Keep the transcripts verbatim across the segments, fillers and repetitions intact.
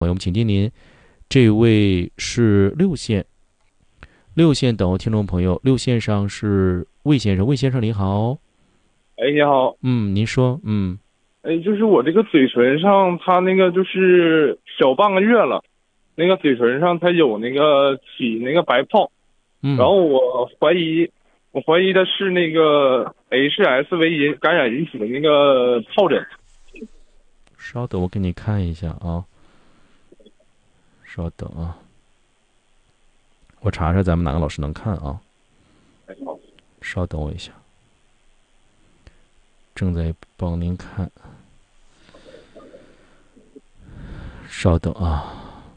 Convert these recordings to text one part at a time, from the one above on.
我们请接您，这位是六线，六线等候听众朋友，六线上是魏先生，魏先生您好。 哎，你好。 嗯，您说。嗯， 哎，就是我这个嘴唇上，它那个就是小半个月了，那个嘴唇上它有那个起那个白泡，然嗯， 后我怀疑，我怀疑的是那个 H S V 引感染引起的那个疱疹。 稍等，我给你看一下啊，稍等啊，我查查咱们哪个老师能看啊， 哎，好。 稍等我一下，正在帮您看，稍等啊。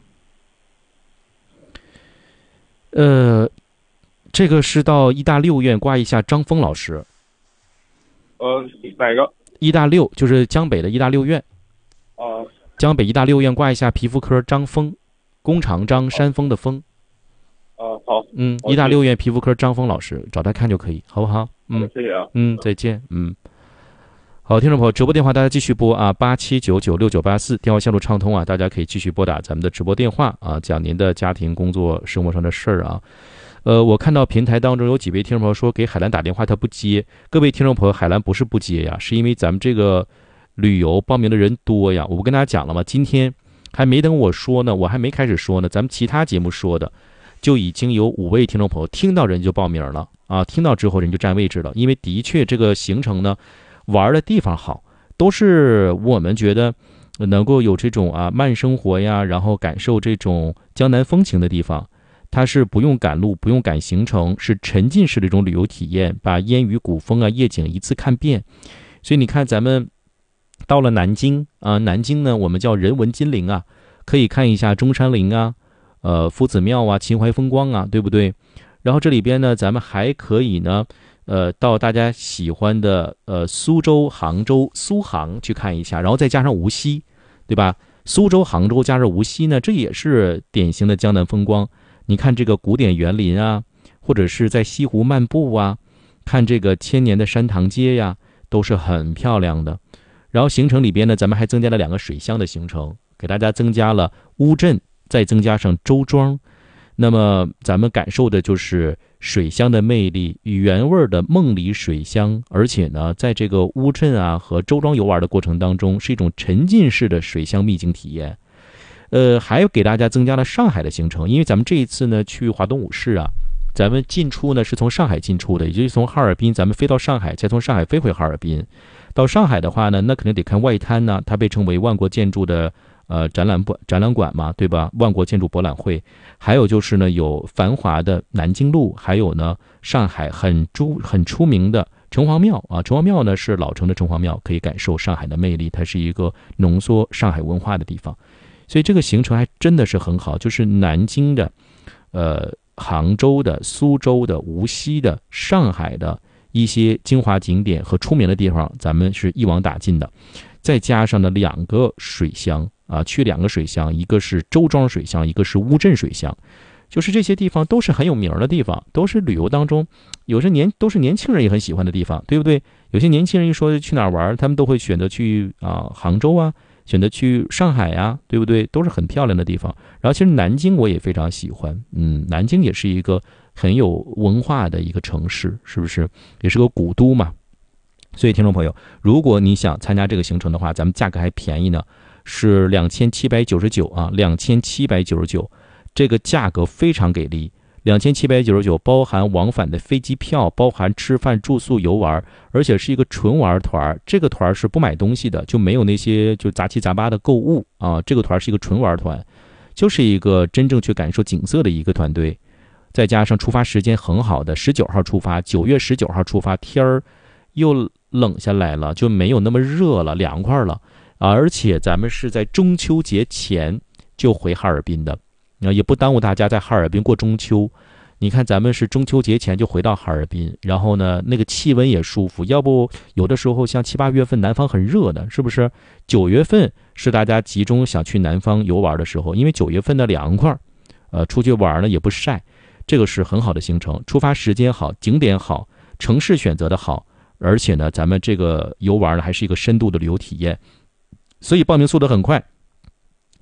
呃，这个是到医大六院挂一下张峰老师， 呃，哪个？ 医大六就是江北的医大六院， 啊江北医大六院挂一下皮肤科张峰，弓长张山峰的峰。 啊，好。 嗯， 好医大六院皮肤科张峰老师，找他看就可以，好不好？嗯， 谢谢啊。 嗯，再见。嗯，好，听众朋友，直播电话大家继续拨啊，八七九九六九八四，电话线路畅通啊，大家可以继续拨打咱们的直播电话啊，讲您的家庭、工作、生活上的事儿啊。呃，我看到平台当中有几位听众朋友说给海兰打电话他不接，各位听众朋友，海兰不是不接呀，是因为咱们这个旅游报名的人多呀。我不跟大家讲了吗？今天还没等我说呢，我还没开始说呢，咱们其他节目说的就已经有五位听众朋友听到人就报名了啊，听到之后人就占位置了，因为的确这个行程呢，玩的地方好，都是我们觉得能够有这种啊慢生活呀，然后感受这种江南风情的地方。它是不用赶路，不用赶行程，是沉浸式的一种旅游体验，把烟雨古风啊夜景一次看遍。所以你看咱们到了南京啊，南京呢我们叫人文金陵啊，可以看一下中山陵啊，呃夫子庙啊，秦淮风光啊，对不对？然后这里边呢咱们还可以呢呃到大家喜欢的呃苏州、杭州、苏杭去看一下，然后再加上无锡，对吧？苏州、杭州加上无锡呢，这也是典型的江南风光。你看这个古典园林啊，或者是在西湖漫步啊，看这个千年的山塘街呀，都是很漂亮的。然后行程里边呢，咱们还增加了两个水乡的行程，给大家增加了乌镇，再增加上周庄。那么咱们感受的就是水乡的魅力，原味的梦里水乡，而且呢，在这个乌镇啊和周庄游玩的过程当中，是一种沉浸式的水乡秘境体验。呃，还有给大家增加了上海的行程，因为咱们这一次呢去华东五市啊，咱们进出呢是从上海进出的，也就是从哈尔滨咱们飞到上海，再从上海飞回哈尔滨。到上海的话呢，那肯定得看外滩呢，它被称为万国建筑的呃展览馆展览馆嘛，对吧？万国建筑博览会。还有就是呢，有繁华的南京路，还有呢上海很出很出名的城隍庙啊，城隍庙呢是老城的城隍庙，可以感受上海的魅力，它是一个浓缩上海文化的地方。所以这个行程还真的是很好，就是南京的、呃杭州的、苏州的、无锡的、上海的一些精华景点和出名的地方，咱们是一网打尽的。再加上呢两个水乡啊，去两个水乡，一个是周庄水乡，一个是乌镇水乡，就是这些地方都是很有名的地方，都是旅游当中有些年都是年轻人也很喜欢的地方，对不对？有些年轻人一说去哪儿玩，他们都会选择去啊杭州啊。选择去上海呀，对不对？都是很漂亮的地方。然后其实南京我也非常喜欢，嗯，南京也是一个很有文化的一个城市，是不是？也是个古都嘛。所以听众朋友，如果你想参加这个行程的话，咱们价格还便宜呢，是两千七百九十九啊，两千七百九十九，这个价格非常给力。两千七百九十九包含往返的飞机票，包含吃饭住宿游玩，而且是一个纯玩团。这个团是不买东西的，就没有那些就杂七杂八的购物啊。这个团是一个纯玩团，就是一个真正去感受景色的一个团队。再加上出发时间很好的十九号出发，九月十九号出发，天儿又冷下来了，就没有那么热了，凉快了。而且咱们是在中秋节前就回哈尔滨的。也不耽误大家在哈尔滨过中秋。你看咱们是中秋节前就回到哈尔滨，然后呢那个气温也舒服，要不有的时候像七八月份南方很热的，是不是？九月份是大家集中想去南方游玩的时候，因为九月份的凉快，呃出去玩呢也不晒，这个是很好的行程。出发时间好，景点好，城市选择的好，而且呢咱们这个游玩呢还是一个深度的旅游体验。所以报名速度很快，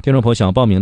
听众朋友想报名